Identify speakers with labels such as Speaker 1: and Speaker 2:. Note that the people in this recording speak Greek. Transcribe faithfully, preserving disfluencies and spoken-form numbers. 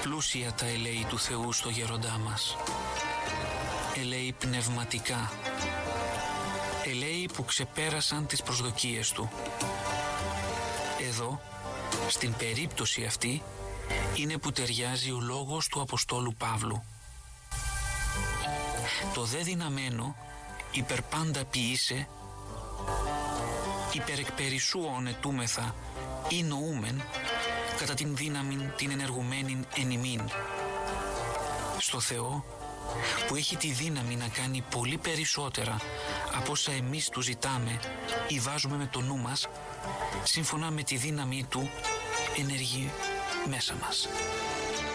Speaker 1: Πλούσια τα ελέη του Θεού στο γέροντά μας. Ελέη πνευματικά. Ελέη που ξεπέρασαν τις προσδοκίες του. Εδώ, στην περίπτωση αυτή, είναι που ταιριάζει ο λόγος του Αποστόλου Παύλου. Το δε δυναμένο υπερπάντα ποιήσε, υπερεκπερισσού ονετούμεθα ή νοούμεν κατά την δύναμην την ενεργουμένην εν ημίν. Στο Θεό που έχει τη δύναμη να κάνει πολύ περισσότερα από όσα εμείς του ζητάμε ή βάζουμε με το νου μας, σύμφωνα με τη δύναμη του ενεργεί μέσα μας.